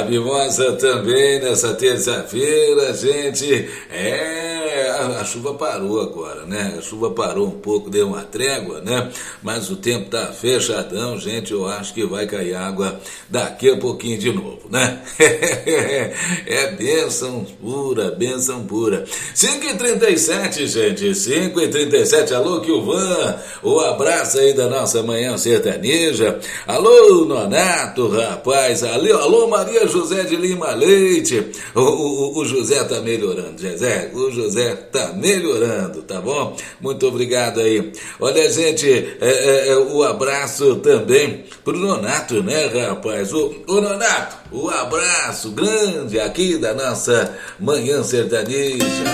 Mimosa também nessa terça-feira, gente. A chuva parou agora, né? A chuva parou um pouco, deu uma trégua, né? Mas o tempo tá fechadão, gente. Eu acho que vai cair água daqui a pouquinho de novo, né? É bênção pura, bênção pura. 5h37, gente. 5h37. Alô, Kilvan. O abraço aí da nossa manhã sertaneja. Alô, Nonato, rapaz. Alô, Maria José de Lima Leite. O José tá melhorando, José. O José tá melhorando, tá bom? Muito obrigado aí. Olha, gente, o abraço também pro Nonato, né, rapaz? O Nonato, o abraço grande aqui da nossa manhã sertaneja.